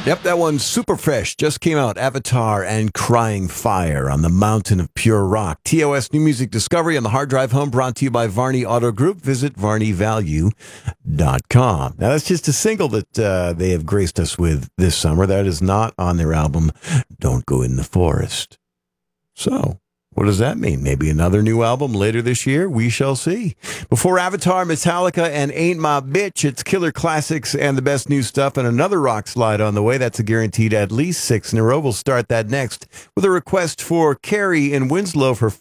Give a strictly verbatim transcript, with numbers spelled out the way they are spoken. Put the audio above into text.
Yep, that one's super fresh. Just came out. Avatar and Crying Fire on the Mountain of Pure Rock. T O S New Music Discovery on the Hard Drive Home, brought to you by Varney Auto Group. Visit varney value dot com. Now, that's just a single that uh, they have graced us with this summer. That is not on their album, Don't Go in the Forest. So, what does that mean? Maybe another new album later this year? We shall see. Before Avatar, Metallica, and Ain't My Bitch, it's killer classics and the best new stuff, and another rock slide on the way. That's a guaranteed at least six in a row. We'll start that next with a request for Carrie in Winslow for